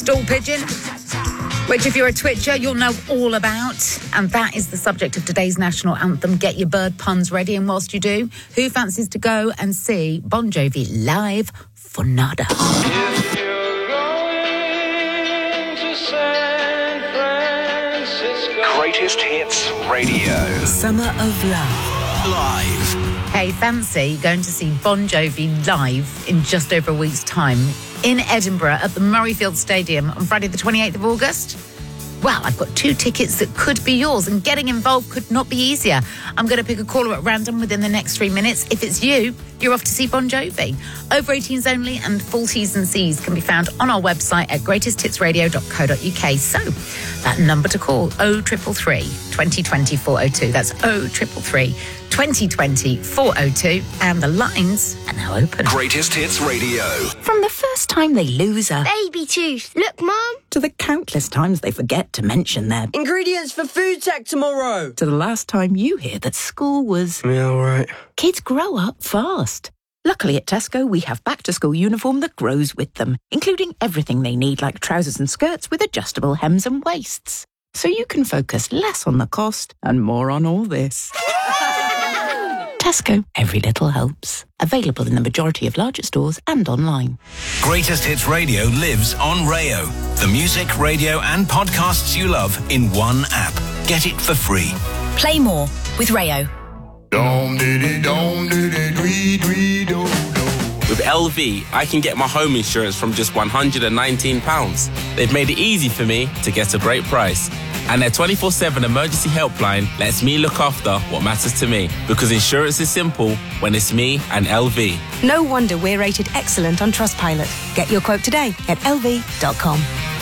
Stool pigeon, which if you're a twitcher, you'll know all about. And that is the subject of today's national anthem. Get your bird puns ready. And whilst you do, who fancies to go and see Bon Jovi live for nada? If you're going to San Francisco. Greatest Hits Radio. Summer of Love. Live. Hey, fancy going to see Bon Jovi live in just over a week's time in Edinburgh at the Murrayfield Stadium on Friday the 28th of August? Well, I've got 2 tickets that could be yours, and getting involved could not be easier. I'm going to pick a caller at random within the next 3 minutes. If it's you, you're off to see Bon Jovi. Over 18s only, and full T's and C's can be found on our website at greatesthitsradio.co.uk. So, that number to call, 0333 2020 402. That's 0333 2020 402. And the lines are now open. Greatest Hits Radio. From the first time they lose a baby tooth. Look, Mum. to the countless times they forget to mention their ingredients for food tech tomorrow, to the last time you hear that school was... Yeah, all right. Kids grow up fast. Luckily at Tesco, we have back-to-school uniform that grows with them, including everything they need, like trousers and skirts with adjustable hems and waists. So you can focus less on the cost and more on all this. Tesco, every little helps. Available in the majority of larger stores and online. Greatest Hits Radio lives on Rayo. The music, radio and podcasts you love in one app. Get it for free. Play more with Rayo. With LV, I can get my home insurance from just £119. They've made it easy for me to get a great price. And their 24/7 emergency helpline lets me look after what matters to me. Because insurance is simple when it's me and LV. No wonder we're rated excellent on Trustpilot. Get your quote today at lv.com.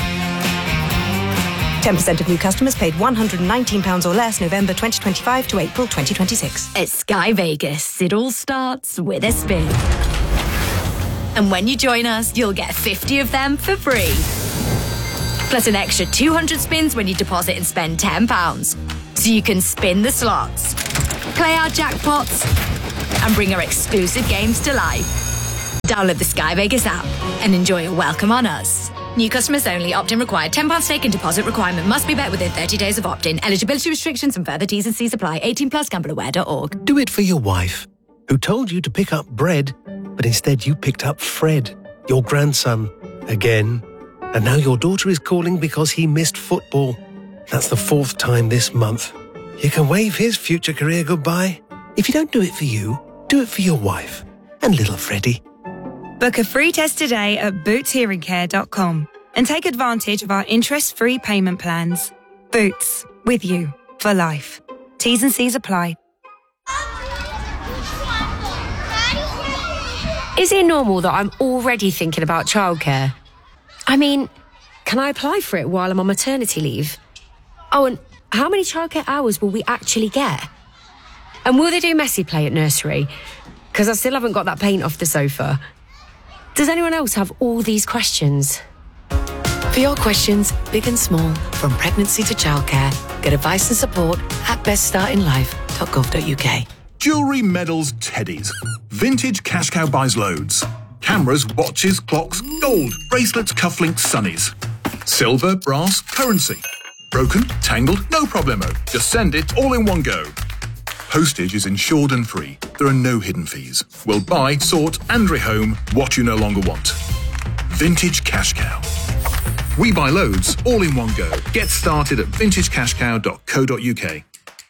10% of new customers paid £119 or less November 2025 to April 2026. At Sky Vegas, it all starts with a spin. And when you join us, you'll get 50 of them for free. Plus an extra 200 spins when you deposit and spend £10. So you can spin the slots, play our jackpots, and bring our exclusive games to life. Download the Sky Vegas app and enjoy a welcome on us. New customers only. Opt-in required. £10 stake and deposit requirement must be met within 30 days of opt-in. Eligibility restrictions and further T's and C's apply. 18 plus. Gambleaware.org. Do it for your wife, who told you to pick up bread, but instead you picked up Fred, your grandson, again. And now your daughter is calling because he missed football. That's the 4th time this month. You can wave his future career goodbye. If you don't do it for you, do it for your wife and little Freddie. Book a free test today at bootshearingcare.com and take advantage of our interest-free payment plans. Boots, with you for life. T's and C's apply. Is it normal that I'm already thinking about childcare? I mean, can I apply for it while I'm on maternity leave? Oh, and how many childcare hours will we actually get? And will they do messy play at nursery? Because I still haven't got that paint off the sofa. Does anyone else have all these questions? For your questions, big and small, from pregnancy to childcare, get advice and support at beststartinlife.gov.uk. Jewellery, medals, teddies. Vintage Cash Cow buys loads. Cameras, watches, clocks, gold, bracelets, cufflinks, sunnies. Silver, brass, currency. Broken, tangled, no problemo. Just send it all in one go. Postage is insured and free. There are no hidden fees. We'll buy, sort and rehome what you no longer want. Vintage Cash Cow. We buy loads, all in one go. Get started at vintagecashcow.co.uk.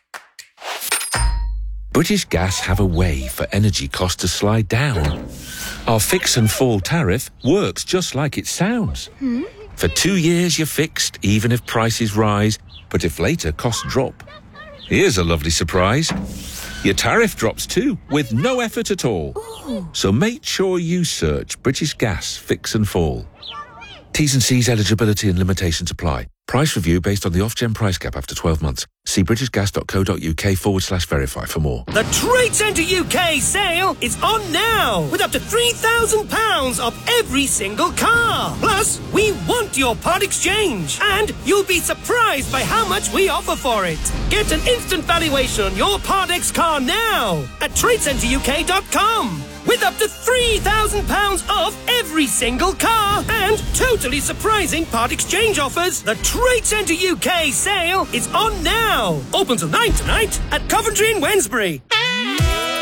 British Gas have a way for energy costs to slide down. Our fix and fall tariff works just like it sounds. For 2 years you're fixed, even if prices rise, but if later costs drop. Here's a lovely surprise. Your tariff drops too, with no effort at all. Ooh. So make sure you search British Gas Fix and Fall. T's and C's eligibility and limitations apply. Price review based on the off-gen price cap after 12 months. See britishgas.co.uk/verify for more. The Trade Centre UK sale is on now with up to £3,000 off every single car. Plus, we want your part exchange and you'll be surprised by how much we offer for it. Get an instant valuation on your Part X car now at TradeCentreUK.com. with up to £3,000 off every single car and totally surprising part exchange offers. The Trade Centre UK sale is on now. Open till 9 tonight at Coventry and Wednesbury.